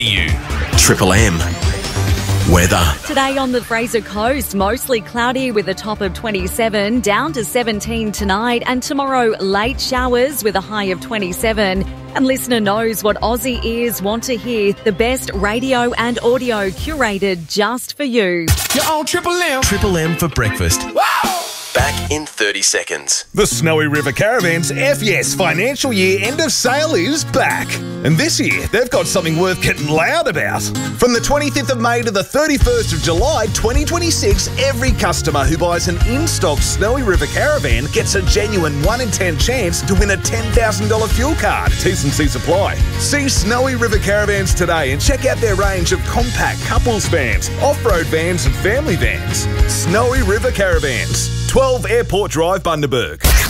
You. Triple M. Weather. Today on the Fraser Coast, mostly cloudy with a top of 27, down to 17 tonight, and tomorrow late showers with a high of 27. And listener knows what Aussie ears want to hear, the best radio and audio curated just for you. You're on Triple M. Triple M for breakfast. Wow! Back in 30 seconds. The Snowy River Caravans FYES financial year end of sale is back. And this year, they've got something worth getting loud about. From the 25th of May to the 31st of July 2026, every customer who buys an in-stock Snowy River Caravan gets a genuine 1 in 10 chance to win a $10,000 fuel card. T's and C's apply. See Snowy River Caravans today and check out their range of compact couples vans, off-road vans and family vans. Snowy River Caravans. 12 Airport Drive, Bundaberg.